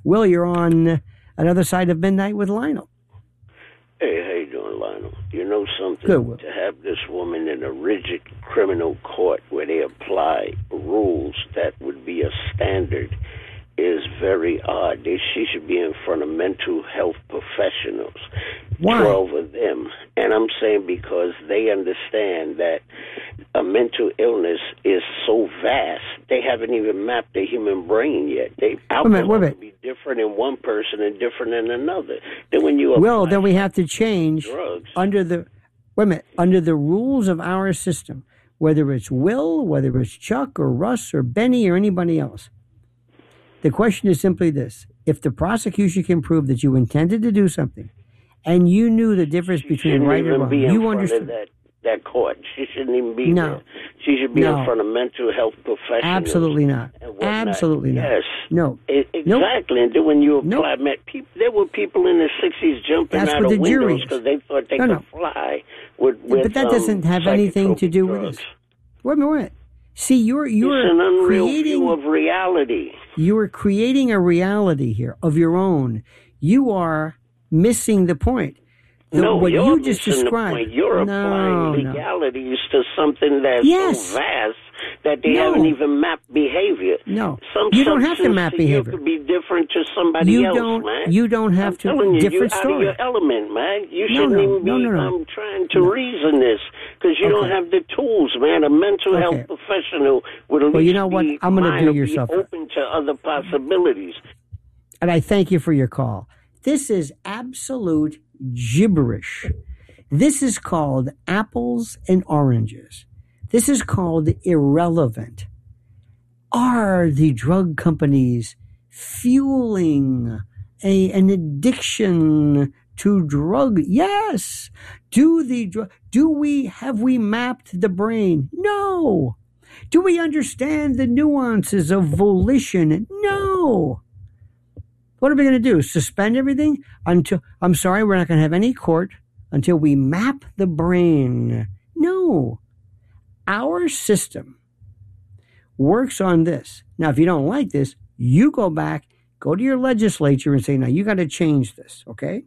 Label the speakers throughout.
Speaker 1: Will, you're on another side of midnight with Lionel.
Speaker 2: Hey, how you doing, Lionel? You know something?
Speaker 1: Good, Will.
Speaker 2: To have this woman in a rigid criminal court where they apply rules that would be a standard is very odd. She should be in front of mental health professionals.
Speaker 1: Why?
Speaker 2: 12 of them. And I'm saying because they understand that a mental illness is so vast, they haven't even mapped the human brain yet. Alcohol can be different in one person and different in another. Then when you
Speaker 1: then we have to change
Speaker 2: drugs
Speaker 1: under the under the rules of our system, whether it's Will, whether it's Chuck or Russ or Benny or anybody else. The question is simply this: if the prosecution can prove that you intended to do something, and you knew the difference between right and wrong, you understood
Speaker 2: that court. She shouldn't even be there. She should be in front of mental health professionals.
Speaker 1: Absolutely not. Absolutely not.
Speaker 2: Yes.
Speaker 1: No.
Speaker 2: Exactly.
Speaker 1: Nope.
Speaker 2: And then when you apply, there were people in the 60s jumping out of windows because they thought they could fly.
Speaker 1: But that doesn't have anything to do with this. Wait a minute. See, you're
Speaker 2: it's an unreal
Speaker 1: creating
Speaker 2: view of reality.
Speaker 1: You are creating a reality here of your own. You are missing the point. What you just described.
Speaker 2: You're applying legalities to something that's so vast that they haven't even mapped behavior.
Speaker 1: No, you don't have to map behavior.
Speaker 2: You could be different to somebody else, man.
Speaker 1: You don't have to. Different story.
Speaker 2: You're out of your element, man. You shouldn't even be trying to reason this because you don't have the tools, man. A mental health professional would at least
Speaker 1: you know what? I'm going to do yourself
Speaker 2: open to other possibilities.
Speaker 1: And I thank you for your call. This is absolute gibberish. This is called apples and oranges. This is called irrelevant. Are the drug companies fueling an addiction to drug? Yes. Have we mapped the brain? No. Do we understand the nuances of volition? No. What are we going to do? Suspend everything until, I'm sorry, we're not going to have any court until we map the brain. No. Our system works on this. Now, if you don't like this, you go back, go to your legislature and say, now you got to change this, okay?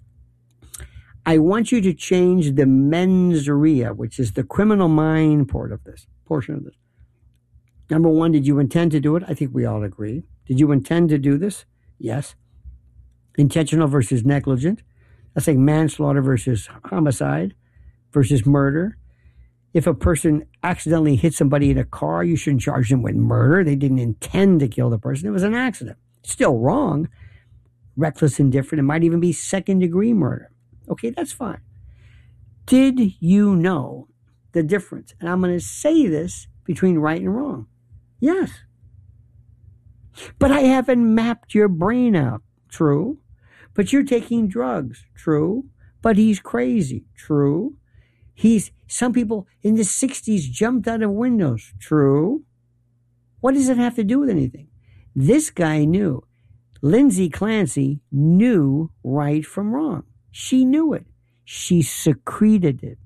Speaker 1: I want you to change the mens rea, which is the criminal mind portion of this. Number one, did you intend to do it? I think we all agree. Did you intend to do this? Yes. Intentional versus negligent. That's like manslaughter versus homicide versus murder. If a person accidentally hit somebody in a car, you shouldn't charge them with murder. They didn't intend to kill the person. It was an accident. Still wrong. Reckless, indifferent. It might even be second-degree murder. Okay, that's fine. Did you know the difference? And I'm going to say this between right and wrong. Yes. But I haven't mapped your brain out. True. But you're taking drugs. True. But he's crazy. True. Some people in the 60s jumped out of windows. True. What does it have to do with anything? This guy knew. Lindsay Clancy knew right from wrong. She knew it. She secreted it.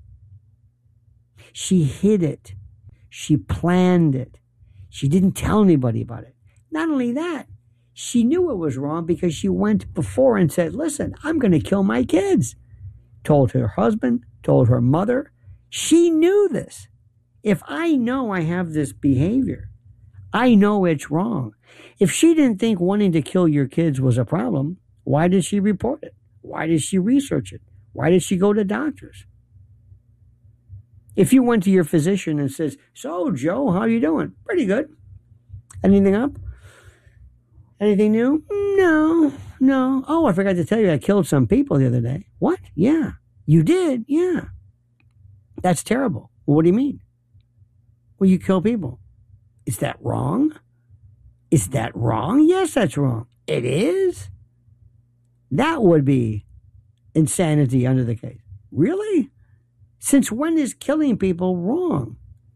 Speaker 1: She hid it. She planned it. She didn't tell anybody about it. Not only that, she knew it was wrong because she went before and said, listen, I'm going to kill my kids. Told her husband, told her mother. She knew this. If I know I have this behavior, I know it's wrong. If she didn't think wanting to kill your kids was a problem, why did she report it? Why did she research it? Why did she go to doctors? If you went to your physician and says, so Joe, how you doing? Pretty good. Anything up? Anything new? No. Oh, I forgot to tell you I killed some people the other day. What? Yeah. You did? Yeah. That's terrible. Well, what do you mean? Well, you kill people. Is that wrong? Is that wrong? Yes, that's wrong. It is? That would be insanity under the case. Really? Since when is killing people wrong?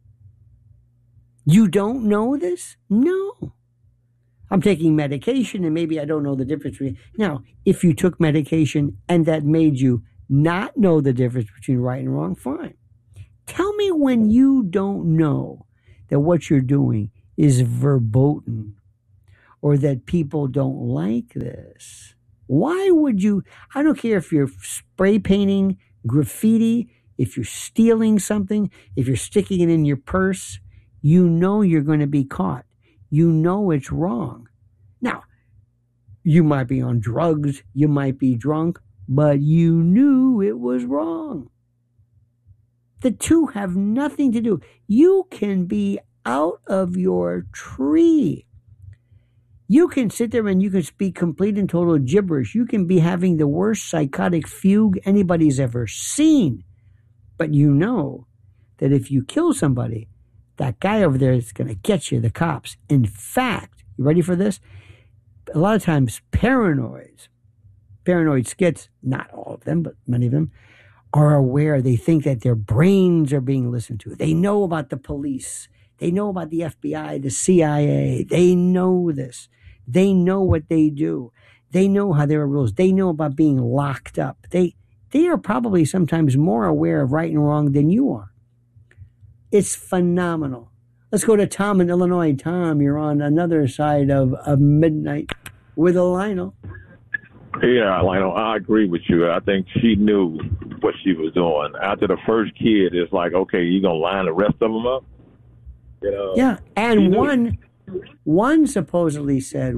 Speaker 1: You don't know this? No. I'm taking medication and maybe I don't know the difference between. Now, if you took medication and that made you not know the difference between right and wrong, fine. Tell me when you don't know that what you're doing is verboten or that people don't like this. Why would you? I don't care if you're spray painting, graffiti, if you're stealing something, if you're sticking it in your purse, you know you're going to be caught. You know it's wrong. Now, you might be on drugs, you might be drunk, but you knew it was wrong. The two have nothing to do. You can be out of your tree. You can sit there and you can speak complete and total gibberish. You can be having the worst psychotic fugue anybody's ever seen. But you know that if you kill somebody, that guy over there is going to get you, the cops. In fact, you ready for this? A lot of times paranoid skits, not all of them, but many of them, are aware. They think that their brains are being listened to. They know about the police. They know about the FBI, the CIA. They know this. They know what they do. They know how there are rules. They know about being locked up. They are probably sometimes more aware of right and wrong than you are. It's phenomenal. Let's go to Tom in Illinois. Tom, you're on another side of midnight with a Lionel.
Speaker 3: Yeah, Lionel, I agree with you. I think she knew what she was doing. After the first kid, it's like, okay, you going to line the rest of them up? You know,
Speaker 1: yeah, and one supposedly said,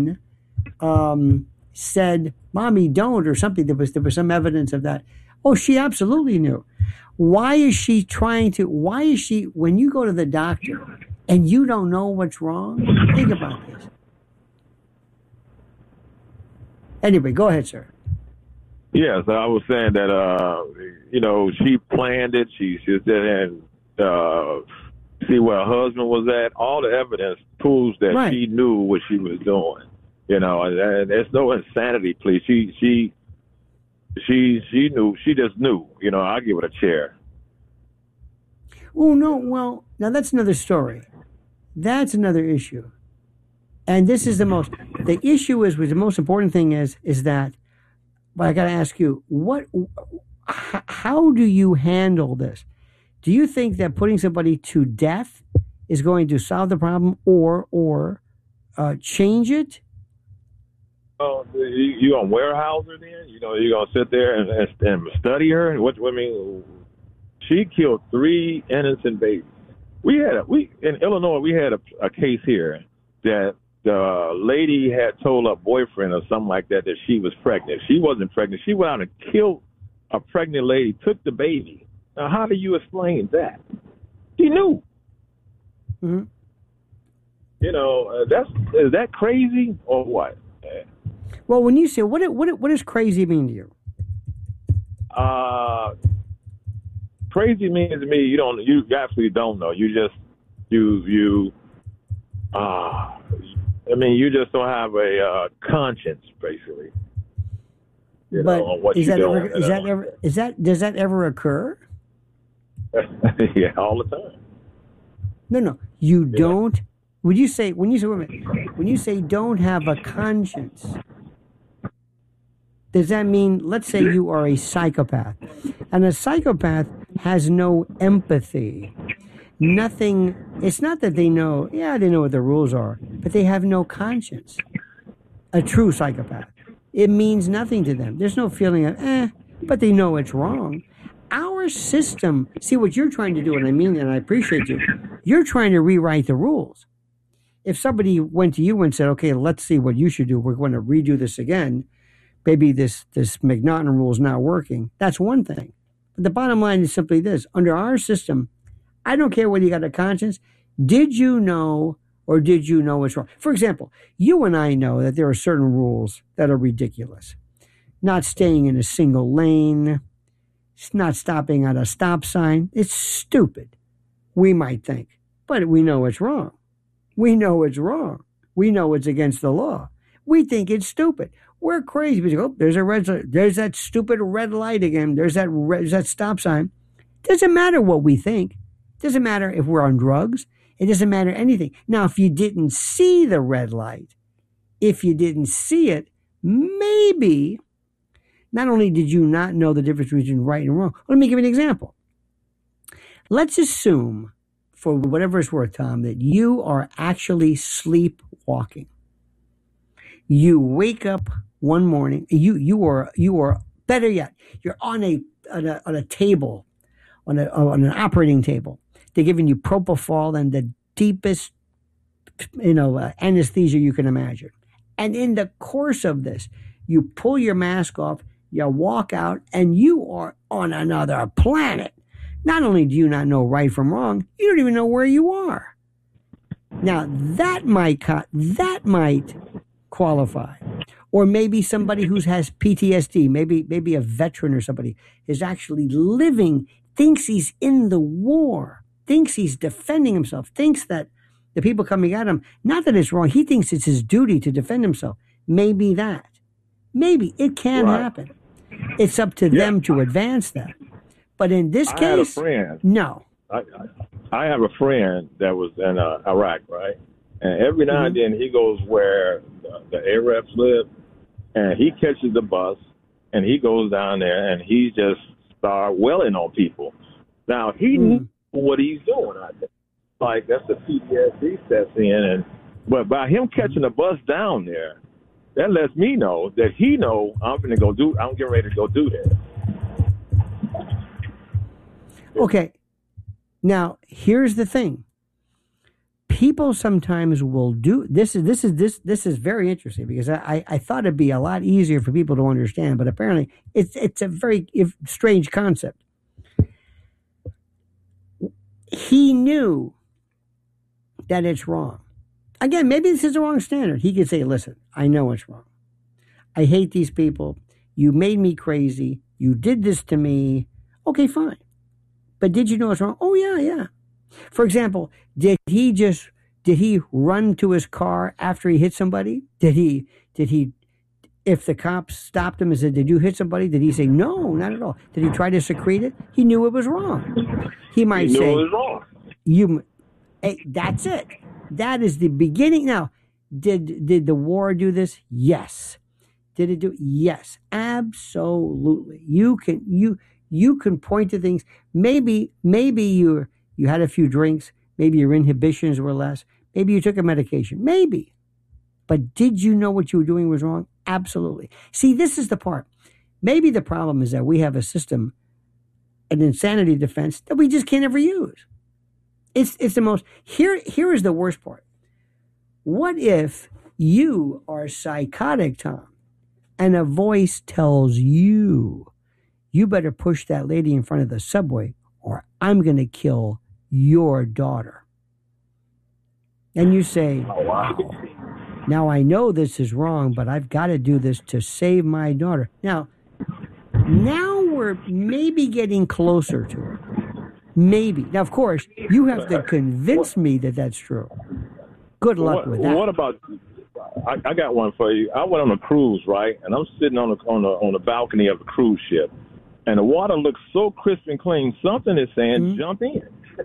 Speaker 1: said, Mommy, don't, or something. There was some evidence of that. Oh, she absolutely knew. Why is she, when you go to the doctor and you don't know what's wrong? Think about this. Anyway, go ahead, sir.
Speaker 3: Yes, I was saying that, she planned it. She sit there and see where her husband was at. All the evidence proves that She knew what she was doing. And there's no insanity, please. She knew. She just knew. I give it a chair.
Speaker 1: Oh, no. Well, now that's another story. That's another issue. And this is the issue is, the most important thing is that, but I got to ask you, how do you handle this? Do you think that putting somebody to death is going to solve the problem or change it?
Speaker 3: You gonna warehouse her then? You gonna sit there and study her? She killed 3 innocent babies. In Illinois we had a case here that the lady had told her boyfriend or something like that she was pregnant. She wasn't pregnant. She went out and killed a pregnant lady, took the baby. Now, how do you explain that? She knew.
Speaker 1: Mm-hmm.
Speaker 3: Is that crazy or what?
Speaker 1: Well, when you say what does crazy mean to you?
Speaker 3: Crazy means to me you absolutely don't know. You just you just don't have a conscience, basically.
Speaker 1: But
Speaker 3: on what does
Speaker 1: that ever occur?
Speaker 3: Yeah, all the time.
Speaker 1: No, you don't. When you say don't have a conscience, does that mean, let's say you are a psychopath, and a psychopath has no empathy, nothing. It's not that they know what the rules are, but they have no conscience. A true psychopath, it means nothing to them. There's no feeling of but they know it's wrong. Our system, see what you're trying to do, and I appreciate you. You're trying to rewrite the rules. If somebody went to you and said, okay, let's see what you should do, we're going to redo this again, maybe this McNaughton rule is not working, that's one thing. But the bottom line is simply this. Under our system, I don't care whether you got a conscience, did you know or did you know what's wrong? For example, you and I know that there are certain rules that are ridiculous. Not staying in a single lane, not stopping at a stop sign. It's stupid, we might think. But we know it's wrong. We know it's wrong. We know it's against the law. We think it's stupid. We're crazy. We go, there's a red light. There's that stupid red light again. There's that stop sign. Doesn't matter what we think. Doesn't matter if we're on drugs. It doesn't matter anything. Now, if you didn't see the red light, if you didn't see it, maybe not only did you not know the difference between right and wrong. Let me give you an example. Let's assume, for whatever it's worth, Tom, that you are actually sleepwalking. You wake up one morning. You are better yet. You're on a table, on an operating table. They're giving you propofol and the deepest, anesthesia you can imagine. And in the course of this, you pull your mask off, you walk out, and you are on another planet. Not only do you not know right from wrong, you don't even know where you are. Now, that might qualify. Or maybe somebody who has PTSD, maybe a veteran or somebody, is actually living, thinks he's in the war, thinks he's defending himself, thinks that the people coming at him, not that it's wrong, he thinks it's his duty to defend himself. Maybe that. Maybe it can happen. It's up to them to advance that. But in this case, I had a friend. No.
Speaker 3: I have a friend that was in Iraq, right? And every now and then he goes where the Arabs live, and he catches the bus, and he goes down there, and he just starts wailing on people. Now, he knew what he's doing out there. Like, that's the PTSD sets in. But by him catching the bus down there, that lets me know that he know I'm getting ready to go do that.
Speaker 1: Okay. Now, here's the thing. People sometimes will do this is very interesting, because I thought it'd be a lot easier for people to understand, but apparently it's a very strange concept. He knew that it's wrong. Again, maybe this is the wrong standard. He could say, listen, I know it's wrong. I hate these people. You made me crazy. You did this to me. Okay, fine. But did you know it's wrong? Oh, yeah. For example, did he run to his car after he hit somebody? Did he, if the cops stopped him and said, did you hit somebody? Did he say, no, not at all? Did he try to secrete it? He knew it was wrong. He might say, it was wrong. That's it. That is the beginning. Now, did the war do this? Yes. Did it do? Yes, absolutely. You can point to things. Maybe you had a few drinks. Maybe your inhibitions were less. Maybe you took a medication. Maybe. But did you know what you were doing was wrong? Absolutely. See, this is the part. Maybe the problem is that we have a system, an insanity defense, that we just can't ever use. It's the most. Here is the worst part. What if you are psychotic, Tom, and a voice tells you better push that lady in front of the subway, or I'm going to kill your daughter. And you say, oh, wow. Now I know this is wrong, but I've got to do this to save my daughter. Now we're maybe getting closer to it. Maybe. Now, of course, you have to convince me that that's true. Good luck with that.
Speaker 3: What about, I got one for you. I went on a cruise, right? And I'm sitting on the balcony of the cruise ship. And the water looks so crisp and clean. Something is saying, jump in.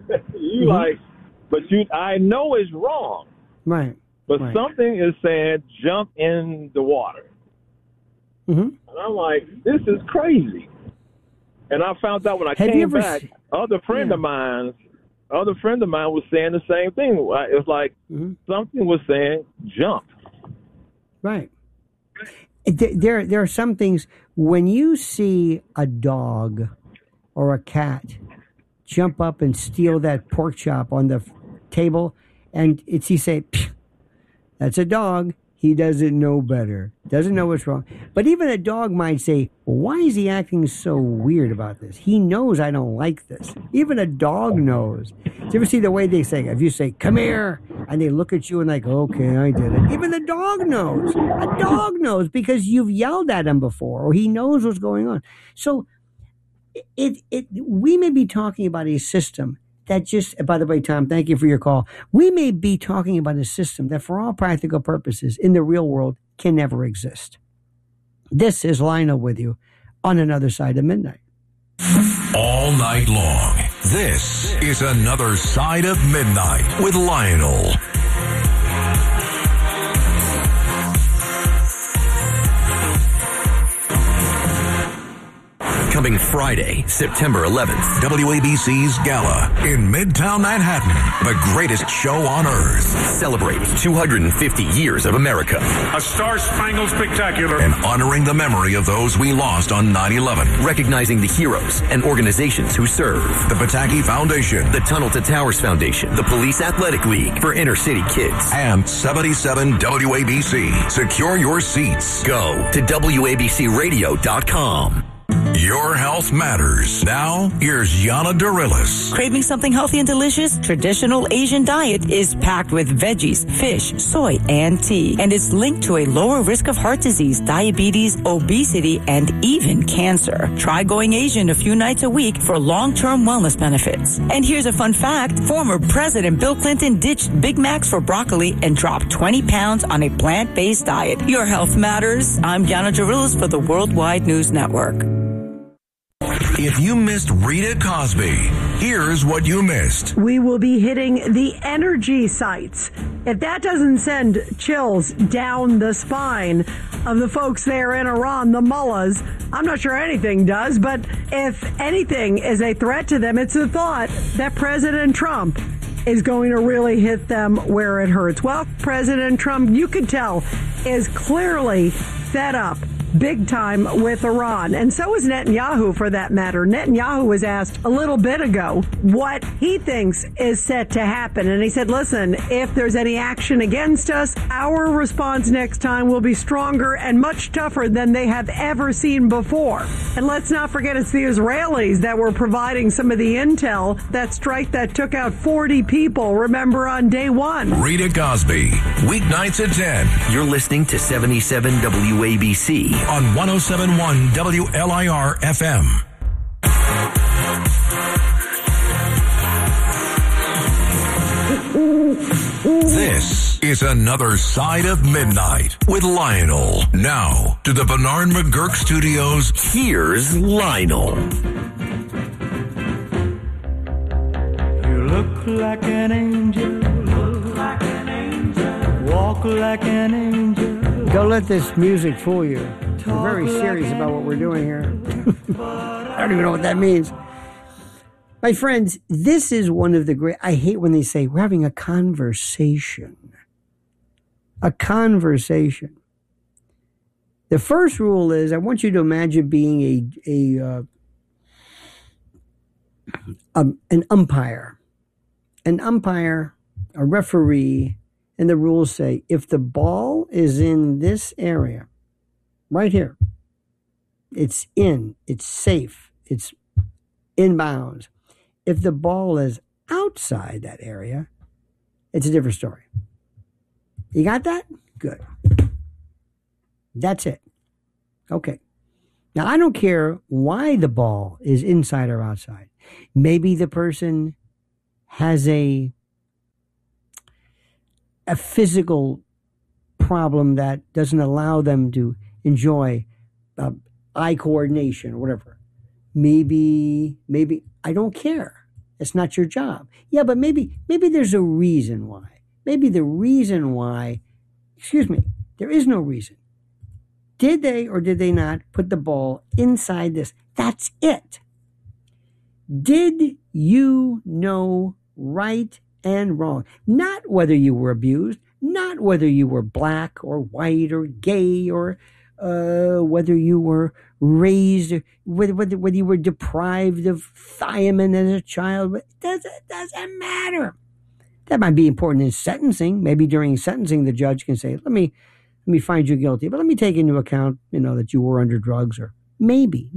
Speaker 3: I know it's wrong.
Speaker 1: Right.
Speaker 3: But something is saying, jump in the water. And I'm like, this is crazy. And I found out when I came back, other friend of mine was saying the same thing. It was like something was saying, jump.
Speaker 1: Right. There are some things, when you see a dog or a cat jump up and steal that pork chop on the table, and you say, that's a dog. He doesn't know better. Doesn't know what's wrong. But even a dog might say, well, why is he acting so weird about this? He knows I don't like this. Even a dog knows. Do you ever see the way they say, if you say, come here, and they look at you and like, okay, I did it. Even the dog knows. A dog knows because you've yelled at him before, or he knows what's going on. So we may be talking about a system that just, by the way, Tom, thank you for your call. We may be talking about a system that for all practical purposes in the real world can never exist. This is Lionel with you on Another Side of Midnight.
Speaker 4: All night long, this is Another Side of Midnight with Lionel. Coming Friday, September 11th, WABC's Gala in Midtown Manhattan. The greatest show on earth. Celebrating 250 years of America.
Speaker 5: A star-spangled spectacular.
Speaker 4: And honoring the memory of those we lost on 9/11. Recognizing the heroes and organizations who serve. The Pataki Foundation. The Tunnel to Towers Foundation. The Police Athletic League for inner city kids. And 77 WABC. Secure your seats. Go to WABCRadio.com. Your health matters. Now, here's Yana Darilis.
Speaker 6: Craving something healthy and delicious? Traditional Asian diet is packed with veggies, fish, soy, and tea. And it's linked to a lower risk of heart disease, diabetes, obesity, and even cancer. Try going Asian a few nights a week for long-term wellness benefits. And here's a fun fact. Former President Bill Clinton ditched Big Macs for broccoli and dropped 20 pounds on a plant-based diet. Your health matters. I'm Yana Darilis for the Worldwide News Network.
Speaker 4: If you missed Rita Cosby, here's what you missed.
Speaker 7: We will be hitting the energy sites. If that doesn't send chills down the spine of the folks there in Iran, the mullahs, I'm not sure anything does, but if anything is a threat to them, it's the thought that President Trump is going to really hit them where it hurts. Well, President Trump, you could tell, is clearly fed up big time with Iran. And so is Netanyahu, for that matter. Netanyahu was asked a little bit ago what he thinks is set to happen. And he said, listen, if there's any action against us, our response next time will be stronger and much tougher than they have ever seen before. And let's not forget, it's the Israelis that were providing some of the intel, that strike that took out 40 people, remember, on day one.
Speaker 4: Rita Cosby, weeknights at 10.
Speaker 8: You're listening to 77 WABC.
Speaker 4: On 107.1 WLIR FM. This is Another Side of Midnight with Lionel. Now, to the Bernard McGurk Studios, here's Lionel.
Speaker 9: You look like an angel, look like an angel, walk like an angel.
Speaker 1: Don't let this music fool you. We're very serious about what we're doing here. I don't even know what that means. My friends, this is one of the great... I hate when they say, we're having a conversation. A conversation. The first rule is, I want you to imagine being an umpire. An umpire, a referee, and the rules say, if the ball is in this area, right here, it's in, it's safe, it's in bounds. If the ball is outside that area, it's a different story. You got that? Good. That's it. Okay. Now, I don't care why the ball is inside or outside. Maybe the person has a physical problem that doesn't allow them to enjoy eye coordination or whatever. Maybe, I don't care. It's not your job. Yeah, but maybe there's a reason why. Maybe the reason why, there is no reason. Did they or did they not put the ball inside this? That's it. Did you know right and wrong? Not whether you were abused, not whether you were black or white or gay or whether you were raised, whether you were deprived of thiamine as a child. It doesn't matter. That might be important in sentencing. Maybe during sentencing, the judge can say, let me find you guilty, but let me take into account, that you were under drugs, or maybe.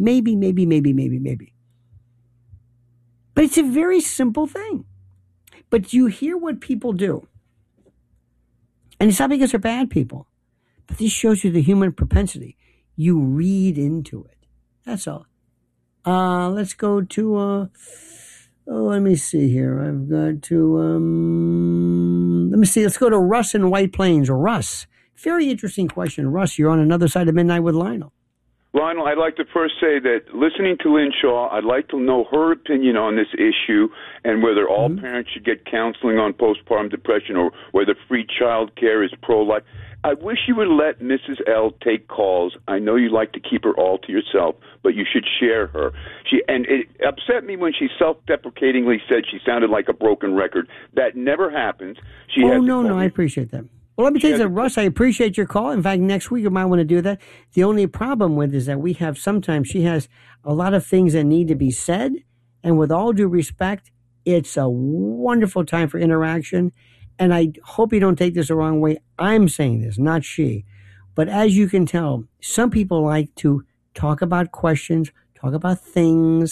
Speaker 1: But it's a very simple thing. But you hear what people do. And it's not because they're bad people. But this shows you the human propensity. You read into it. That's all. Let's go to, let me see here. I've got to, let me see. Let's go to Russ in White Plains. Russ, very interesting question. Russ, you're on Another Side of Midnight with Lionel.
Speaker 10: Lionel, I'd like to first say that listening to Lynn Shaw, I'd like to know her opinion on this issue and whether all parents should get counseling on postpartum depression or whether free child care is pro-life. I wish you would let Mrs. L take calls. I know you like to keep her all to yourself, but you should share her. And it upset me when she self-deprecatingly said she sounded like a broken record. That never happens.
Speaker 1: No, I appreciate that. Well, let me tell you something, Russ, I appreciate your call. In fact, next week you might want to do that. The only problem with is that we have sometimes she has a lot of things that need to be said, and with all due respect, it's a wonderful time for interaction. And I hope you don't take this the wrong way. I'm saying this, not she. But as you can tell, some people like to talk about questions, talk about things.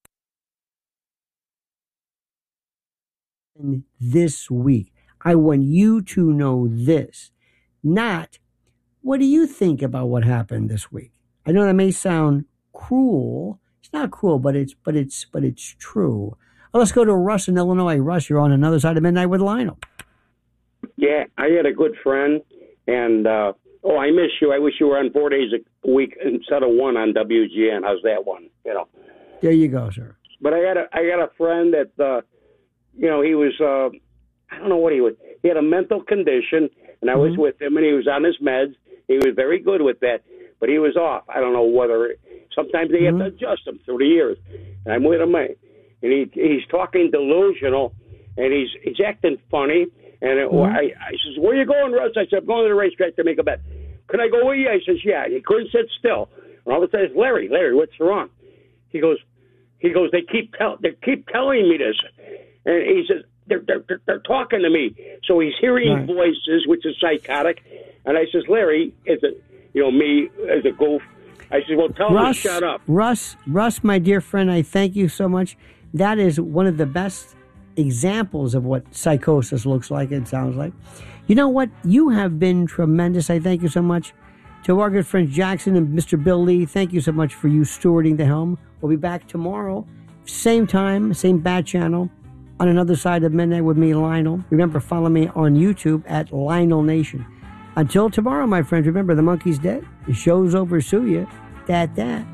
Speaker 1: And this week, I want you to know this, not what do you think about what happened this week? I know that may sound cruel. It's not cruel, but it's true. Well, let's go to Russ in Illinois. Russ, you're on another side of midnight with Lionel.
Speaker 11: Yeah, I had a good friend, and I miss you. I wish you were on 4 days a week instead of one on WGN. How's that one?
Speaker 1: There you go, sir.
Speaker 11: But I got a friend that, he was, I don't know what he was. He had a mental condition, and I was with him, and he was on his meds. He was very good with that, but he was off. I don't know whether sometimes they have to adjust him through the years. And I'm with him, and he's talking delusional, and he's acting funny. And I says, where you going, Russ? I said, I'm going to the racetrack to make a bet. Can I go with you? I says, yeah. He couldn't sit still. And all of a sudden, Larry, what's wrong? He goes, they keep telling me this. And he says, they're talking to me. So he's hearing voices, which is psychotic. And I says, Larry, is it, me as a goof? I said, well, tell him to shut up.
Speaker 1: Russ, my dear friend, I thank you so much. That is one of the best examples of what psychosis looks like and sounds like. You know what? You have been tremendous. I thank you so much. To our good friends Jackson and Mr. Bill Lee, thank you so much for you stewarding the helm. We'll be back tomorrow, same time, same bat channel, on another side of midnight with me, Lionel. Remember, follow me on YouTube at Lionel Nation. Until tomorrow, my friends, remember, the monkey's dead. The show's over, sue ya. That.